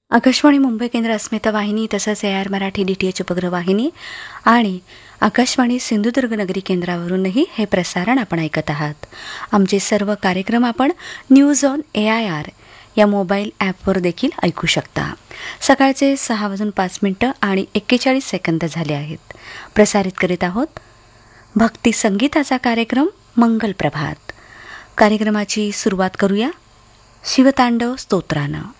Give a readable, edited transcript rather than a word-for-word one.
आकाशवाणी मुंबई केंद्र अस्मिता वाहिनी तसंच AR मराठी DTH उपग्रह वाहिनी आणि आकाशवाणी सिंधुदुर्ग नगरी केंद्रावरूनही हे प्रसारण आपण ऐकत आहात. आमचे सर्व कार्यक्रम आपण न्यूज ऑन AIR या मोबाईल ॲपवर देखील ऐकू शकता. सकाळचे 6:05 आणि 41 सेकंद झाले आहेत. प्रसारित करीत आहोत भक्ती संगीताचा कार्यक्रम मंगल प्रभात. कार्यक्रमाची सुरुवात करूया शिवतांडव स्तोत्रानं.